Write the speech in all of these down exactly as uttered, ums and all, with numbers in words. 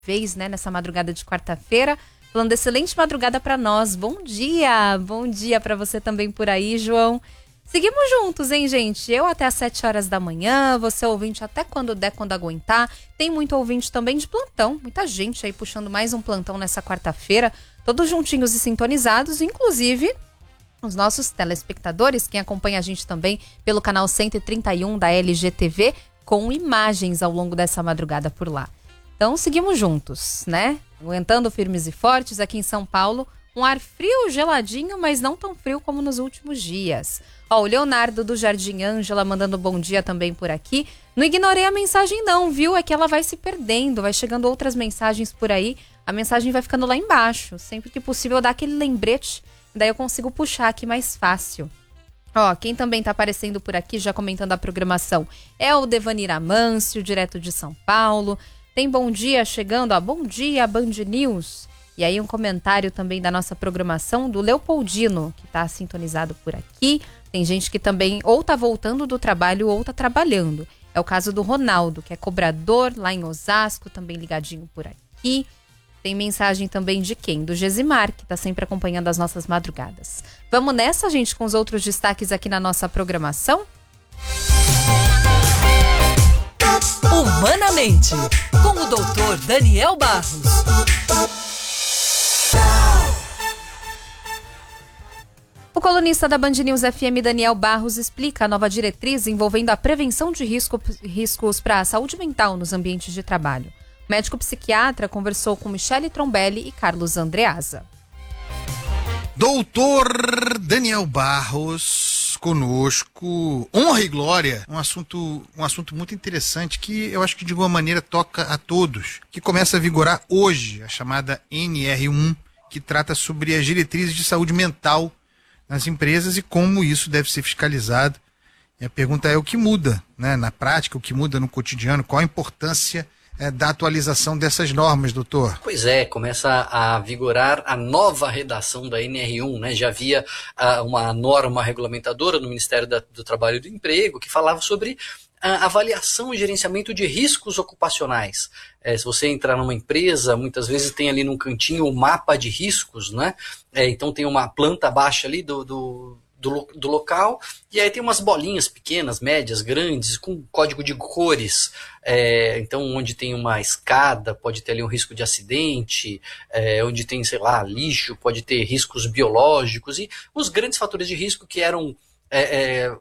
vez, né, nessa madrugada de quarta-feira, falando excelente madrugada para nós. Bom dia, bom dia para você também por aí, João. Seguimos juntos, hein, gente? Eu até às sete horas da manhã, você ouvinte até quando der, quando aguentar. Tem muito ouvinte também de plantão, muita gente aí puxando mais um plantão nessa quarta-feira, todos juntinhos e sintonizados, inclusive os nossos telespectadores, quem acompanha a gente também pelo canal cento e trinta e um da L G T V, com imagens ao longo dessa madrugada por lá. Então, seguimos juntos, né? Aguentando firmes e fortes aqui em São Paulo, um ar frio, geladinho, mas não tão frio como nos últimos dias. Ó, o Leonardo do Jardim Ângela mandando bom dia também por aqui. Não ignorei a mensagem não, viu? É que ela vai se perdendo, vai chegando outras mensagens por aí, a mensagem vai ficando lá embaixo. Sempre que possível eu dar aquele lembrete, daí eu consigo puxar aqui mais fácil. Ó, quem também tá aparecendo por aqui, já comentando a programação, é o Devanir Amâncio, direto de São Paulo. Tem bom dia chegando, ó, bom dia Band News. E aí um comentário também da nossa programação do Leopoldino, que tá sintonizado por aqui. Tem gente que também ou tá voltando do trabalho ou tá trabalhando. É o caso do Ronaldo, que é cobrador lá em Osasco, também ligadinho por aqui. Tem mensagem também de quem? Do Gesimar, que está sempre acompanhando as nossas madrugadas. Vamos nessa, gente, com os outros destaques aqui na nossa programação? Humanamente, com o doutor Daniel Barros. O colunista da Band News F M, Daniel Barros, explica a nova diretriz envolvendo a prevenção de risco, riscos para a saúde mental nos ambientes de trabalho. O médico psiquiatra conversou com Michele Trombelli e Carlos Andreasa. Doutor Daniel Barros, conosco. Honra e glória. Um assunto, um assunto muito interessante que eu acho que de alguma maneira toca a todos. Que começa a vigorar hoje, a chamada N R um, que trata sobre as diretrizes de saúde mental nas empresas e como isso deve ser fiscalizado. E a pergunta é o que muda, né, na prática, o que muda no cotidiano, qual a importância É, da atualização dessas normas, doutor? Pois é, começa a vigorar a nova redação da N R um, né? Já havia uh, uma norma regulamentadora no Ministério da, do Trabalho e do Emprego que falava sobre a avaliação e gerenciamento de riscos ocupacionais. É, se você entrar numa empresa, muitas vezes tem ali num cantinho o mapa de riscos, né? É, então tem uma planta baixa ali do... do Do, do local, e aí tem umas bolinhas pequenas, médias, grandes, com código de cores, é, então onde tem uma escada pode ter ali um risco de acidente, é, onde tem, sei lá, lixo, pode ter riscos biológicos, e os grandes fatores de risco que eram é, é,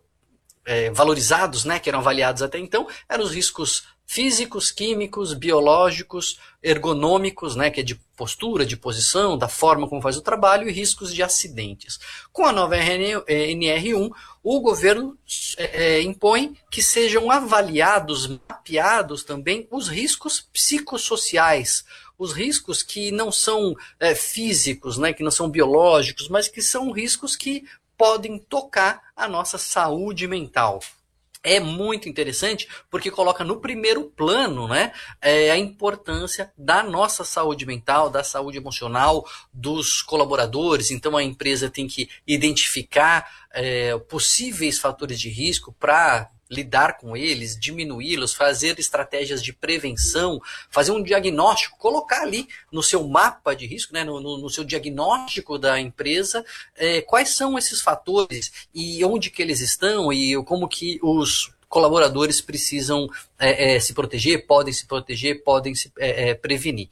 é, valorizados, né, que eram avaliados até então, eram os riscos físicos, químicos, biológicos, ergonômicos, né, que é de postura, de posição, da forma como faz o trabalho, e riscos de acidentes. Com a nova N R um, o governo é, impõe que sejam avaliados, mapeados também os riscos psicossociais, os riscos que não são é, físicos, né, que não são biológicos, mas que são riscos que podem tocar a nossa saúde mental. É muito interessante porque coloca no primeiro plano, né, é, a importância da nossa saúde mental, da saúde emocional dos colaboradores. Então a empresa tem que identificar é, possíveis fatores de risco para lidar com eles, diminuí-los, fazer estratégias de prevenção, fazer um diagnóstico, colocar ali no seu mapa de risco, né, no, no, no seu diagnóstico da empresa, é, quais são esses fatores e onde que eles estão e como que os colaboradores precisam é, é, se proteger, podem se proteger, podem se é, é, prevenir.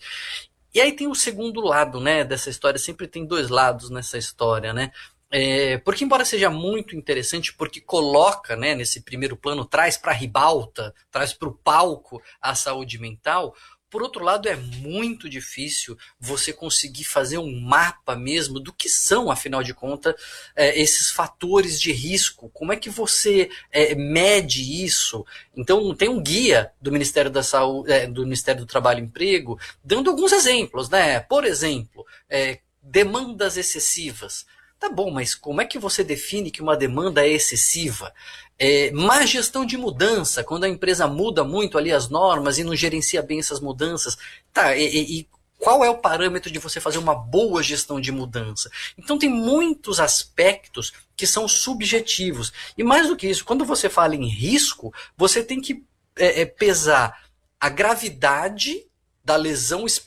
E aí tem o segundo lado, né, dessa história, sempre tem dois lados nessa história, né? É, porque embora seja muito interessante, porque coloca, né, nesse primeiro plano, traz para a ribalta, traz para o palco a saúde mental, por outro lado é muito difícil você conseguir fazer um mapa mesmo do que são, afinal de contas, é, esses fatores de risco, como é que você é, mede isso. Então tem um guia do Ministério da Saúde, é, do Ministério do Trabalho e Emprego, dando alguns exemplos, né? Por exemplo, é, demandas excessivas. Tá bom, mas como é que você define que uma demanda é excessiva? É, má gestão de mudança, quando a empresa muda muito ali as normas e não gerencia bem essas mudanças. Tá, e, e qual é o parâmetro de você fazer uma boa gestão de mudança? Então tem muitos aspectos que são subjetivos. E mais do que isso, quando você fala em risco, você tem que é, é, pesar a gravidade da lesão